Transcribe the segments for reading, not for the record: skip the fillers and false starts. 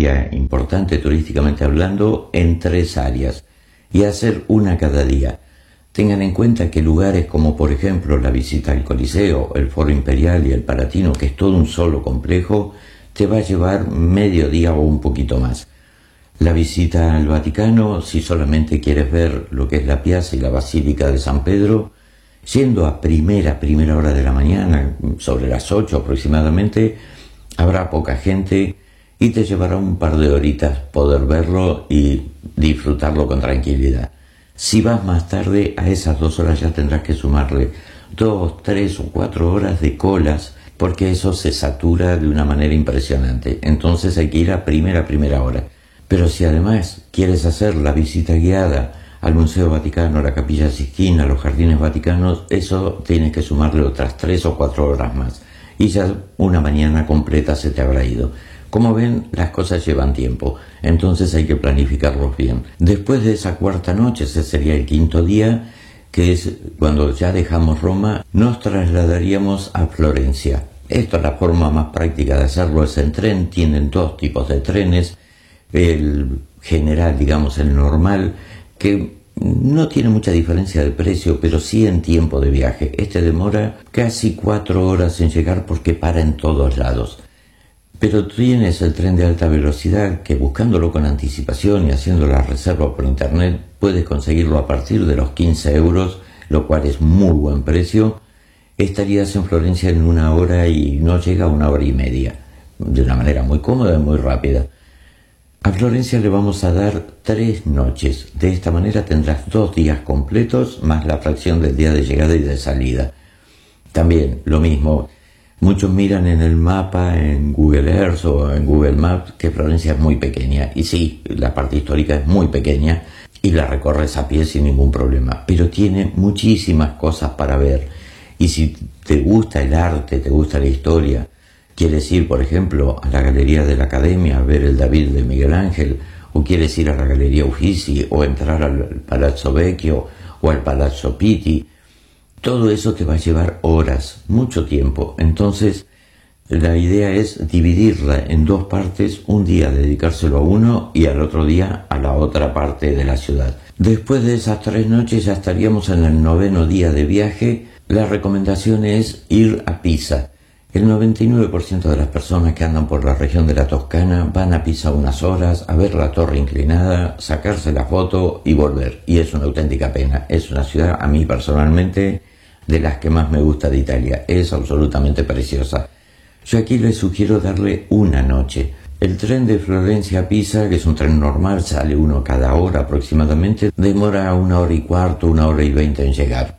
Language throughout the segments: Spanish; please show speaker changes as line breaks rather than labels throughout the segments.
área importante turísticamente hablando en 3 áreas y hacer una cada día. Tengan en cuenta que lugares como por ejemplo la visita al Coliseo, el Foro Imperial y el Palatino, que es todo un solo complejo, te va a llevar medio día o un poquito más. La visita al Vaticano, si solamente quieres ver lo que es la piazza y la Basílica de San Pedro, yendo a primera hora de la mañana, sobre las 8 aproximadamente, habrá poca gente y te llevará un par de horitas poder verlo y disfrutarlo con tranquilidad. Si vas más tarde, a esas 2 horas ya tendrás que sumarle 2, 3 o 4 horas de colas, porque eso se satura de una manera impresionante. Entonces hay que ir a primera hora. Pero si además quieres hacer la visita guiada al Museo Vaticano, a la Capilla Sixtina, a los Jardines Vaticanos, eso tienes que sumarle otras 3 o 4 horas más. Y ya una mañana completa se te habrá ido. Como ven, las cosas llevan tiempo, entonces hay que planificarlos bien. Después de esa cuarta noche, ese sería el quinto día, que es cuando ya dejamos Roma, nos trasladaríamos a Florencia. Esta es la forma más práctica de hacerlo, es en tren. Tienen 2 tipos de trenes, el general, digamos el normal, que no tiene mucha diferencia de precio, pero sí en tiempo de viaje. Este demora casi 4 horas en llegar porque para en todos lados. Pero tienes el tren de alta velocidad que buscándolo con anticipación y haciendo la reserva por internet puedes conseguirlo a partir de los 15 euros, lo cual es muy buen precio. Estarías en Florencia en 1 hora y no llega a 1 hora y media, de una manera muy cómoda y muy rápida. A Florencia le vamos a dar 3 noches. De esta manera tendrás 2 días completos más la fracción del día de llegada y de salida. También lo mismo. Muchos miran en el mapa, en Google Earth o en Google Maps, que Florencia es muy pequeña. Y sí, la parte histórica es muy pequeña y la recorres a pie sin ningún problema. Pero tiene muchísimas cosas para ver. Y si te gusta el arte, te gusta la historia, quieres ir, por ejemplo, a la Galería de la Academia a ver el David de Miguel Ángel, o quieres ir a la Galería Uffizi, o entrar al Palazzo Vecchio o al Palazzo Pitti, todo eso te va a llevar horas, mucho tiempo. Entonces, la idea es dividirla en 2 partes, un día dedicárselo a uno y al otro día a la otra parte de la ciudad. Después de esas 3 noches ya estaríamos en el 9º día de viaje. La recomendación es ir a Pisa. El 99% de las personas que andan por la región de la Toscana van a Pisa unas horas a ver la torre inclinada, sacarse la foto y volver. Y es una auténtica pena. Es una ciudad, a mí personalmente, de las que más me gusta de Italia. Es absolutamente preciosa. Yo aquí les sugiero darle 1 noche. El tren de Florencia a Pisa, que es un tren normal, sale uno cada hora aproximadamente, demora 1 hora y cuarto, 1 hora y 20 en llegar.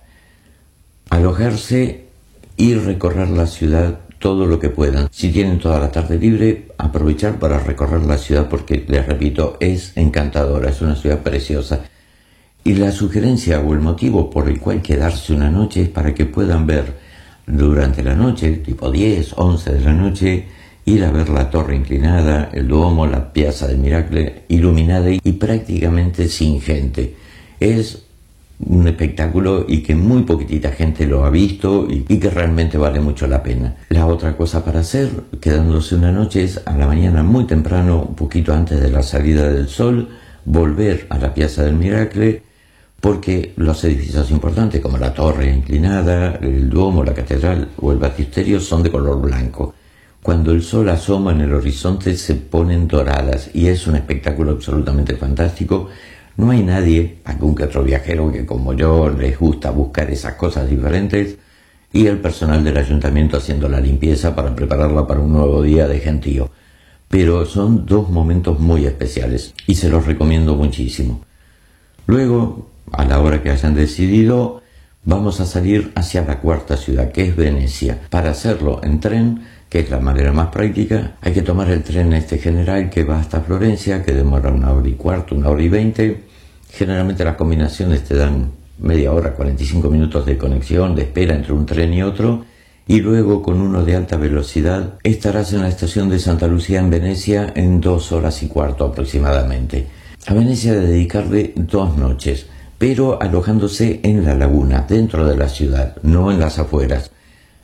Alojarse y recorrer la ciudad todo lo que puedan. Si tienen toda la tarde libre, aprovechar para recorrer la ciudad porque, les repito, es encantadora, es una ciudad preciosa. Y la sugerencia o el motivo por el cual quedarse 1 noche es para que puedan ver durante la noche, tipo 10, 11 de la noche, ir a ver la torre inclinada, el Duomo, la Piazza del Miracle, iluminada y prácticamente sin gente. Es un espectáculo y que muy poquitita gente lo ha visto y que realmente vale mucho la pena. La otra cosa para hacer, quedándose 1 noche, es a la mañana muy temprano, un poquito antes de la salida del sol, volver a la Piazza del Miracle, porque los edificios importantes como la torre inclinada, el Duomo, la catedral o el baptisterio son de color blanco. Cuando el sol asoma en el horizonte se ponen doradas y es un espectáculo absolutamente fantástico. No hay nadie, algún que otro viajero que como yo les gusta buscar esas cosas diferentes, y el personal del ayuntamiento haciendo la limpieza para prepararla para un nuevo día de gentío. Pero son 2 momentos muy especiales y se los recomiendo muchísimo. Luego, a la hora que hayan decidido, vamos a salir hacia la 4ª ciudad, que es Venecia. Para hacerlo en tren, que es la manera más práctica, hay que tomar el tren general que va hasta Florencia, que demora 1 hora y cuarto, 1 hora y 20. Generalmente las combinaciones te dan media hora, 45 minutos de conexión, de espera entre un tren y otro, y luego con uno de alta velocidad estarás en la estación de Santa Lucía en Venecia en 2 horas y cuarto aproximadamente. A Venecia dedicarle 2 noches, pero alojándose en la laguna, dentro de la ciudad, no en las afueras.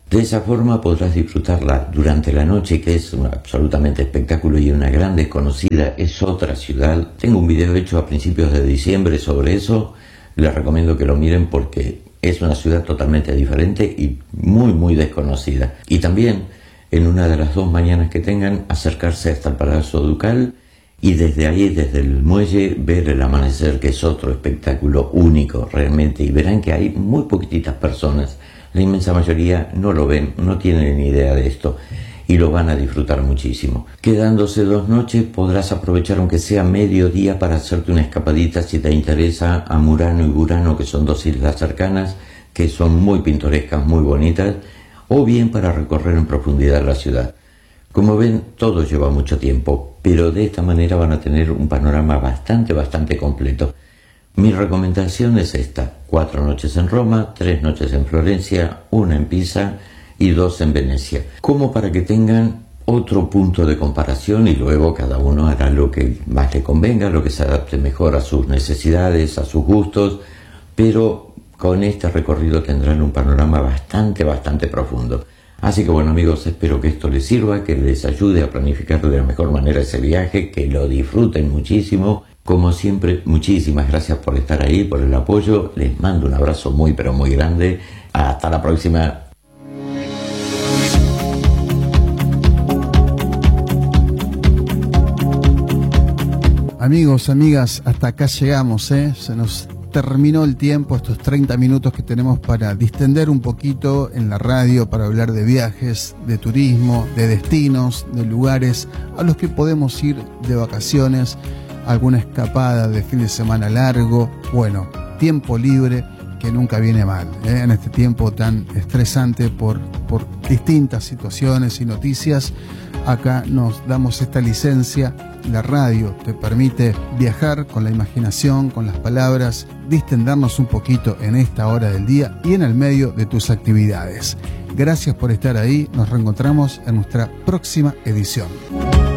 De esa forma podrás disfrutarla durante la noche, que es un absolutamente espectáculo, y una gran desconocida es otra ciudad. Tengo un video hecho a principios de diciembre sobre eso, les recomiendo que lo miren porque es una ciudad totalmente diferente y muy desconocida. Y también en una de las 2 mañanas que tengan, acercarse hasta el Palacio Ducal y desde ahí, desde el muelle, ver el amanecer, que es otro espectáculo único realmente, y verán que hay muy poquititas personas. La inmensa mayoría no lo ven, no tienen ni idea de esto y lo van a disfrutar muchísimo. Quedándose 2 noches podrás aprovechar aunque sea mediodía para hacerte una escapadita si te interesa a Murano y Burano, que son 2 islas cercanas que son muy pintorescas, muy bonitas, o bien para recorrer en profundidad la ciudad. Como ven, todo lleva mucho tiempo, pero de esta manera van a tener un panorama bastante completo. Mi recomendación es esta: 4 noches en Roma, 3 noches en Florencia, 1 en Pisa y 2 en Venecia, como para que tengan otro punto de comparación, y luego cada uno hará lo que más le convenga, lo que se adapte mejor a sus necesidades, a sus gustos, pero con este recorrido tendrán un panorama bastante profundo. Así que bueno, amigos, espero que esto les sirva, que les ayude a planificar de la mejor manera ese viaje, que lo disfruten muchísimo. Como siempre, muchísimas gracias por estar ahí, por el apoyo. Les mando un abrazo muy grande. Hasta la próxima.
Amigos, amigas, hasta acá llegamos, Se nos terminó el tiempo, estos 30 minutos que tenemos para distender un poquito en la radio, para hablar de viajes, de turismo, de destinos, de lugares a los que podemos ir de vacaciones, alguna escapada de fin de semana largo, bueno, tiempo libre que nunca viene mal, en este tiempo tan estresante por distintas situaciones y noticias. Acá nos damos esta licencia. La radio te permite viajar con la imaginación, con las palabras, distendernos un poquito en esta hora del día y en el medio de tus actividades. Gracias por estar ahí, nos reencontramos en nuestra próxima edición.